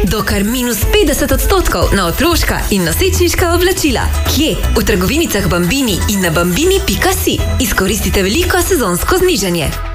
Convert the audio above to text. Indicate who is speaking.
Speaker 1: do kar -50% na otroška in nosečniška oblačila. Kje? V trgovinicah Bambini in na bambini.si. Izkoristite veliko sezonsko znižanje.